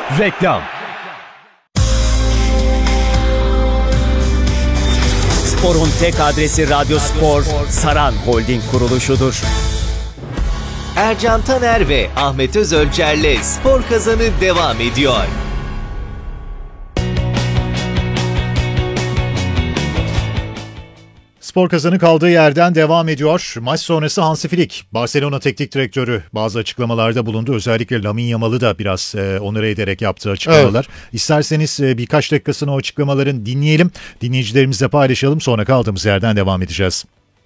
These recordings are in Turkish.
Reklam. Spor'un tek adresi Radyo Spor, Saran Holding kuruluşudur. Ercan Taner ve Ahmet Özölçer'le Spor Kazanı devam ediyor. Spor Kazanı kaldığı yerden devam ediyor. Maç sonrası Hansi Flick, Barcelona teknik direktörü bazı açıklamalarda bulundu. Özellikle Lamine Yamal'ı da biraz onore ederek yaptığı açıklamalar. Evet. İsterseniz birkaç dakikasını o açıklamaların dinleyelim. Dinleyicilerimizle paylaşalım. Sonra kaldığımız yerden devam edeceğiz.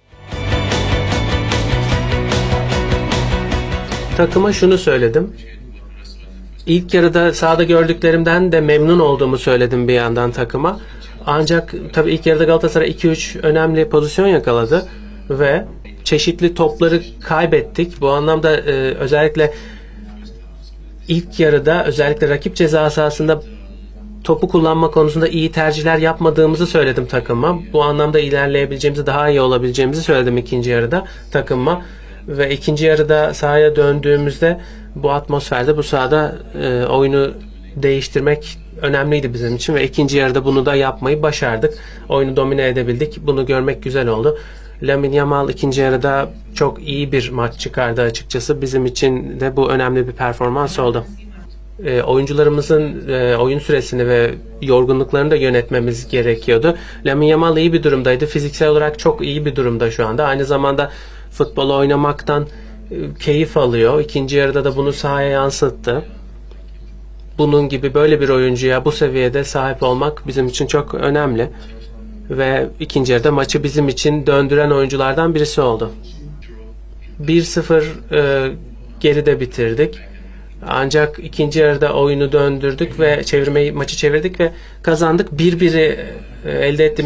Takıma şunu söyledim. İlk yarıda sahada gördüklerimden de memnun olduğumu söyledim bir yandan takıma. Ancak tabii ilk yarıda Galatasaray 2-3 önemli pozisyon yakaladı ve çeşitli topları kaybettik. Bu anlamda özellikle ilk yarıda özellikle rakip ceza sahasında topu kullanma konusunda iyi tercihler yapmadığımızı söyledim takıma. Bu anlamda ilerleyebileceğimizi, daha iyi olabileceğimizi söyledim ikinci yarıda takıma. Ve ikinci yarıda sahaya döndüğümüzde bu atmosferde, bu sahada oyunu değiştirmek önemliydi bizim için ve ikinci yarıda bunu da yapmayı başardık. Oyunu domine edebildik. Bunu görmek güzel oldu. Lamine Yamal ikinci yarıda çok iyi bir maç çıkardı açıkçası. Bizim için de bu önemli bir performans oldu. Oyuncularımızın oyun süresini ve yorgunluklarını da yönetmemiz gerekiyordu. Lamine Yamal iyi bir durumdaydı. Fiziksel olarak çok iyi bir durumda şu anda. Aynı zamanda futbol oynamaktan keyif alıyor. İkinci yarıda da bunu sahaya yansıttı. Bunun gibi böyle bir oyuncuya bu seviyede sahip olmak bizim için çok önemli. Ve ikinci yarıda maçı bizim için döndüren oyunculardan birisi oldu. 1-0 geride bitirdik. Ancak ikinci yarıda oyunu döndürdük ve maçı çevirdik ve kazandık. 1-1'i elde ettiğimiz